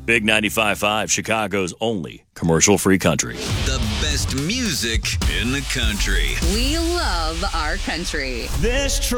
Big 95.5, Chicago's only commercial-free country. The best music in the country. We love our country. This